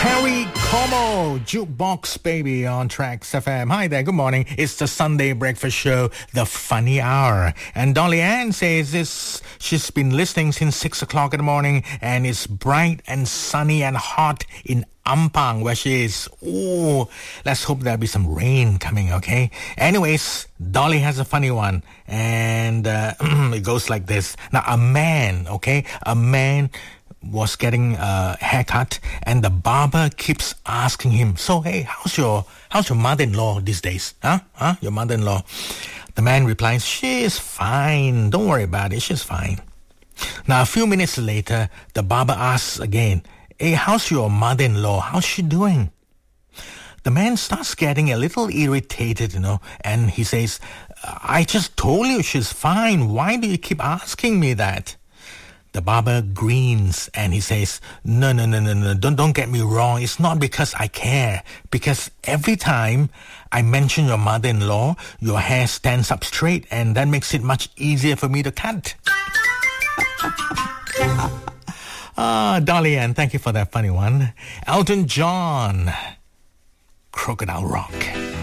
Perry Como, Jukebox Baby on Tracks FM. Hi there, good morning. It's the Sunday breakfast show, The Funny Hour. And Dolly Ann says she's been listening since 6 o'clock in the morning and it's bright and sunny and hot in Ampang where she is. Oh, let's hope there'll be some rain coming, okay? Anyways, Dolly has a funny one and it goes like this. Now, a man was getting a haircut and the barber keeps asking him, so hey, how's your mother-in-law these days? Your mother-in-law? The man replies, she is fine, don't worry about it, she's fine. Now a few minutes later, the barber asks again, hey, how's your mother-in-law? How's she doing? The man starts getting a little irritated, and he says, I just told you she's fine, why do you keep asking me that? The barber grins and he says, no, don't get me wrong. It's not because I care. Because every time I mention your mother-in-law, your hair stands up straight and that makes it much easier for me to cut. Dolly Ann, thank you for that funny one. Elton John, Crocodile Rock.